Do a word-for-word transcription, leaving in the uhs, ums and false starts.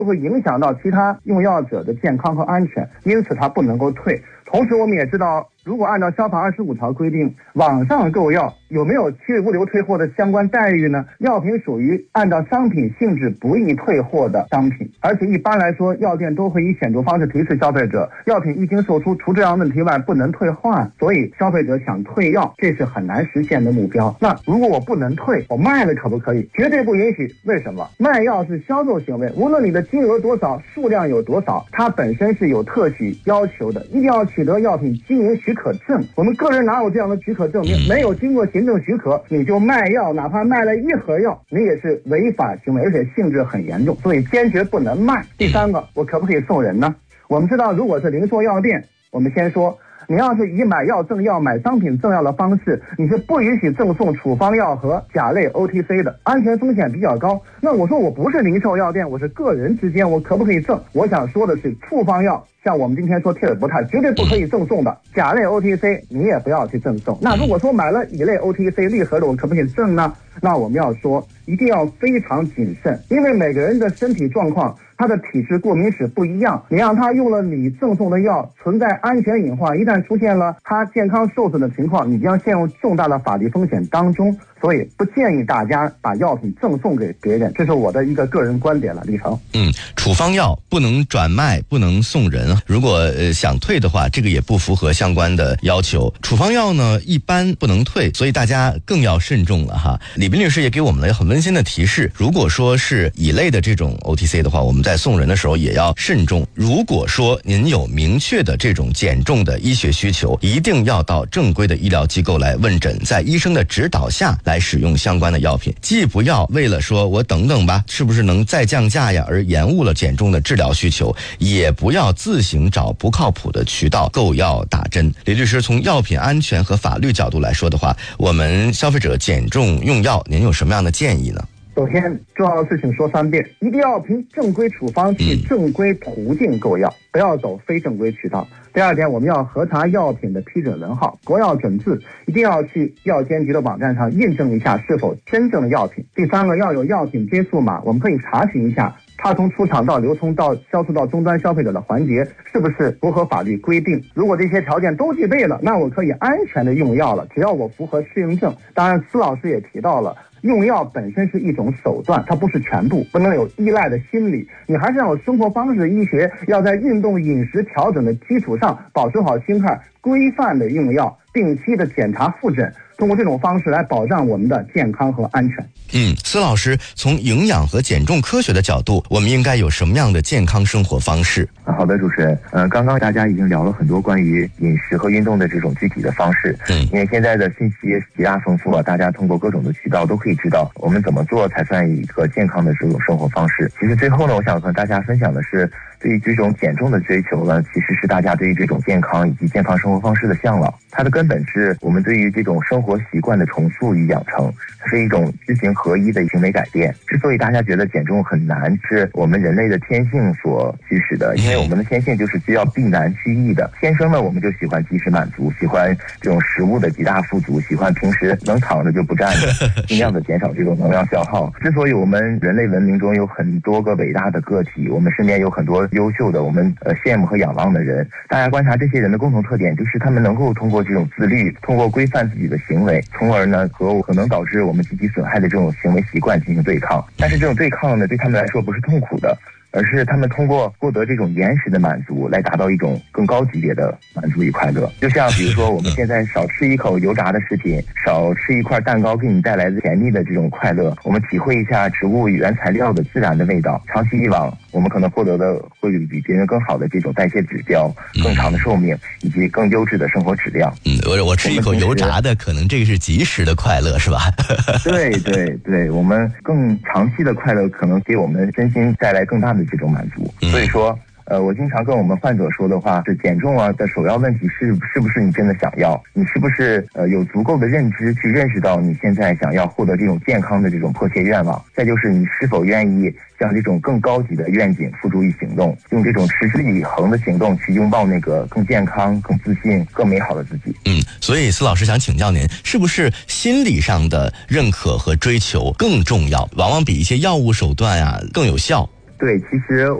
会影响到其他用药者的健康和安全，因此它不能够退。同时我们也知道，如果按照消防二十五条规定，网上购药有没有去物流退货的相关待遇呢？药品属于按照商品性质不易退货的商品，而且一般来说药店都会以显著方式提示消费者，药品一经售出，除这样问题外不能退换，所以消费者想退药，这是很难实现的目标。那如果我不能退，我卖了可不可以？绝对不允许。为什么？卖药是销售行为，无论你的金额多少，数量有多少，它本身是有特许要求的，一定要取得药品经营许可证。我们个人哪有这样的许可证明？没有经过行政许可，你就卖药，哪怕卖了一盒药，你也是违法行为，而且性质很严重，所以坚决不能卖。第三个，我可不可以送人呢？我们知道，如果是零售药店，我们先说，你要是以买药赠药、买商品赠药的方式，你是不允许赠送处方药和甲类 O T C 的，安全风险比较高。那我说我不是零售药店，我是个人之间，我可不可以赠？我想说的是，处方药像我们今天说贴尔博泰绝对不可以赠送的，甲类 O T C 你也不要去赠送。那如果说买了乙类 O T C 利盒的，我可不可以赠呢？那我们要说一定要非常谨慎，因为每个人的身体状况，他的体质过敏史不一样，你让他用了你赠送的药，存在安全隐患，一旦出现了他健康受损的情况，你将陷入重大的法律风险当中。所以不建议大家把药品赠送给别人，这是我的一个个人观点了，李成。 嗯，处方药不能转卖，不能送人。如果呃想退的话，这个也不符合相关的要求。处方药呢，一般不能退，所以大家更要慎重了哈。李斌律师也给我们了很温馨的提示，如果说是乙类的这种 O T C 的话，我们在送人的时候也要慎重。如果说您有明确的这种减重的医学需求，一定要到正规的医疗机构来问诊，在医生的指导下来使用相关的药品，既不要为了说我等等吧，是不是能再降价呀，而延误了减重的治疗需求，也不要自行找不靠谱的渠道购药打针。李律师，从药品安全和法律角度来说的话，我们消费者减重用药，您有什么样的建议呢？ 首先，重要的事情说三遍，一定要凭正规处方去正规途径购药，不要走非正规渠道。第二点，我们要核查药品的批准文号、国药准字，一定要去药监局的网站上印证一下是否真正的药品。第三个，要有药品追溯码，我们可以查询一下它从出厂到流通到销售到终端消费者的环节是不是符合法律规定。如果这些条件都具备了，那我可以安全的用药了，只要我符合适应症。当然，司老师也提到了，用药本身是一种手段，它不是全部，不能有依赖的心理，你还是要有生活方式医学，要在运动饮食调整的基础上保持好心态，规范的用药，定期的检查复诊，通过这种方式来保障我们的健康和安全。 嗯，司老师，从营养和减重科学的角度，我们应该有什么样的健康生活方式？ 好的，主持人，呃，刚刚大家已经聊了很多关于饮食和运动的这种具体的方式。嗯，因为现在的信息极大丰富啊，大家通过各种的渠道都可以知道我们怎么做才算一个健康的这种生活方式。其实最后呢，我想和大家分享的是，对于这种减重的追求呢，其实是大家对于这种健康以及健康生活方式的向往。它的根本是我们对于这种生活习惯的重塑与养成，它是一种知行合一的行为改变。之所以大家觉得减重很难，是我们人类的天性所驱使的，因为我们的天性就是需要避难趋易的。天生呢，我们就喜欢及时满足，喜欢这种食物的极大富足，喜欢平时能躺着就不站着，尽量的减少这种能量消耗。之所以我们人类文明中有很多个伟大的个体，我们身边有很多优秀的我们呃羡慕和仰望的人，大家观察这些人的共同特点，就是他们能够通过这种自律，通过规范自己的行为，从而呢和可能导致我们积极损害的这种行为习惯进行对抗。但是这种对抗呢，对他们来说不是痛苦的，而是他们通过获得这种延时的满足来达到一种更高级别的满足与快乐。就像比如说我们现在少吃一口油炸的食品，少吃一块蛋糕给你带来的甜蜜的这种快乐，我们体会一下植物原材料的自然的味道，长期以往我们可能获得的会比别人更好的这种代谢指标、更长的寿命以及更优质的生活质量。 嗯，我我吃一口油炸的，可能这个是及时的快乐，是吧？ 对对对，我们更长期的快乐可能给我们身心带来更大的这种满足。所以说呃，我经常跟我们患者说的话是，减重啊的首要问题是是不是你真的想要，你是不是呃有足够的认知去认识到你现在想要获得这种健康的这种迫切愿望，再就是你是否愿意向这种更高级的愿景付诸于行动，用这种持之以恒的行动去拥抱那个更健康、更自信、更美好的自己。 嗯，所以司老师想请教您，是不是心理上的认可和追求更重要，往往比一些药物手段啊更有效？ 对，其实